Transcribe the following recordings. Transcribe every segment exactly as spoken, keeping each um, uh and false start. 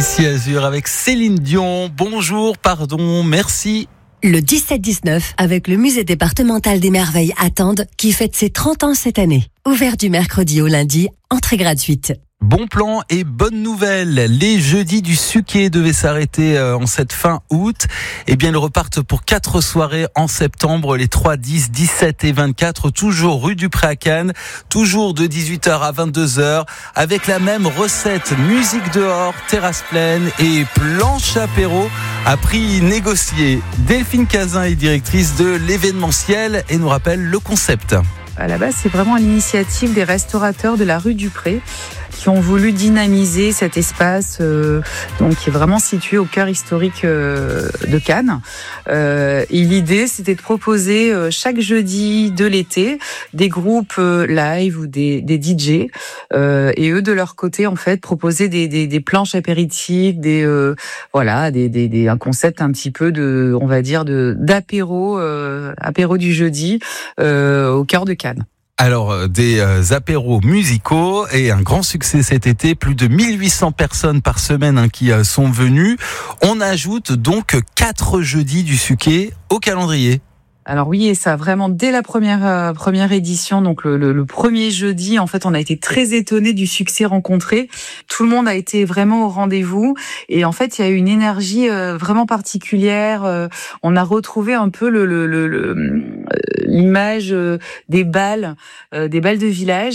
Ici Azur avec Céline Dion. Bonjour, pardon, merci. Le dix-sept dix-neuf avec le musée départemental des merveilles à Tende qui fête ses trente ans cette année. Ouvert du mercredi au lundi, entrée gratuite. Bon plan et bonne nouvelle. Les jeudis du Suquet devaient s'arrêter en cette fin août. Eh bien, ils repartent pour quatre soirées en septembre, les trois, dix, dix-sept et vingt-quatre, toujours rue du Pré à Cannes, toujours de dix-huit heures à vingt-deux heures, avec la même recette, musique dehors, terrasse pleine et planche apéro à prix négocié. Delphine Cazin est directrice de l'événementiel et nous rappelle le concept. À la base, c'est vraiment à l'initiative des restaurateurs de la rue du Pré qui ont voulu dynamiser cet espace euh, donc qui est vraiment situé au cœur historique euh, de Cannes. Euh, et l'idée, c'était de proposer euh, chaque jeudi de l'été des groupes euh, live ou des, des D J euh, et eux de leur côté en fait proposer des, des, des planches apéritives, des euh, voilà, des, des, des un concept un petit peu de, on va dire de d'apéro, euh, apéro du jeudi euh, au cœur de Cannes. Alors, des euh, apéros musicaux et un grand succès cet été, plus de mille huit cents personnes par semaine hein, qui euh, sont venues. On ajoute donc quatre jeudis du Suquet au calendrier. Alors oui, et ça vraiment dès la première euh, première édition, donc le, le, le premier jeudi, en fait, on a été très étonnés du succès rencontré. Tout le monde a été vraiment au rendez-vous, et en fait, il y a eu une énergie euh, vraiment particulière. Euh, on a retrouvé un peu le, le, le, le l'image euh, des balles, euh, des balles de village,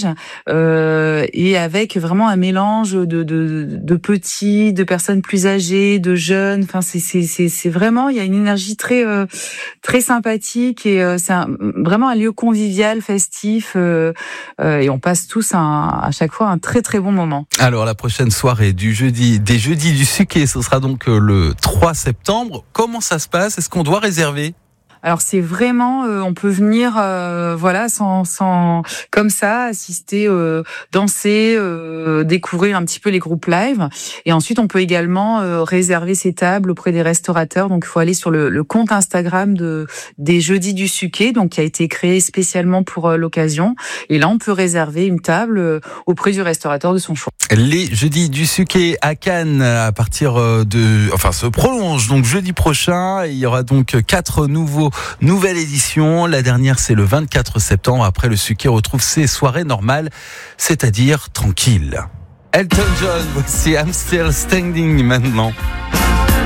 euh, et avec vraiment un mélange de, de de petits, de personnes plus âgées, de jeunes. Enfin, c'est c'est c'est c'est vraiment, il y a une énergie très euh, très sympathique. Et euh, c'est un, vraiment un lieu convivial, festif, euh, euh, et on passe tous un, à chaque fois un très très bon moment. Alors la prochaine soirée du jeudi, des jeudis du Suquet, ce sera donc le trois septembre. Comment ça se passe ? Est-ce qu'on doit réserver ? Alors c'est vraiment, euh, on peut venir, euh, voilà, sans, sans, comme ça, assister, euh, danser, euh, découvrir un petit peu les groupes live. Et ensuite, on peut également euh, réserver ses tables auprès des restaurateurs. Donc, il faut aller sur le, le compte Instagram de des Jeudis du Suquet, donc qui a été créé spécialement pour euh, l'occasion. Et là, on peut réserver une table euh, auprès du restaurateur de son choix. Les Jeudis du Suquet à Cannes, à partir de, enfin, se prolonge donc jeudi prochain. Il y aura donc quatre nouveaux nouvelle édition. La dernière, c'est le vingt-quatre septembre. Après, le Suquet retrouve ses soirées normales, c'est-à-dire tranquilles. Elton John, voici I'm Still Standing maintenant.